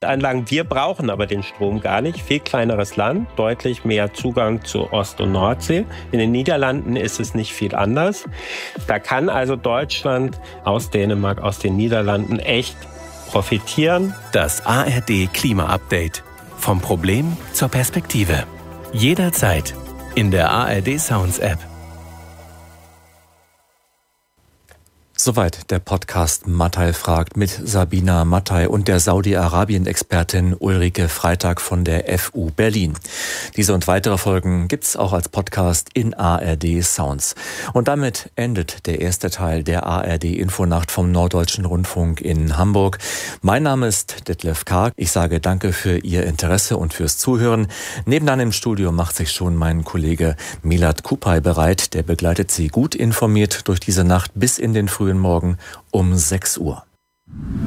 Windkraftanlagen. Wir brauchen aber den Strom gar nicht. Viel kleineres Land, deutlich mehr Zugang zu Ost- und Nordsee. In den Niederlanden ist es nicht viel anders. Da kann also Deutschland aus Dänemark, aus den Niederlanden echt profitieren. Das ARD Klima-Update. Vom Problem zur Perspektive. Jederzeit in der ARD Sounds App. Soweit der Podcast Mattei fragt mit Sabina Mattei und der Saudi-Arabien-Expertin Ulrike Freitag von der FU Berlin. Diese und weitere Folgen gibt's auch als Podcast in ARD Sounds. Und damit endet der erste Teil der ARD Infonacht vom Norddeutschen Rundfunk in Hamburg. Mein Name ist Detlef Karg. Ich sage danke für Ihr Interesse und fürs Zuhören. Nebenan im Studio macht sich schon mein Kollege Milad Kupay bereit. Der begleitet Sie gut informiert durch diese Nacht bis in den frühen Morgen um 6 Uhr.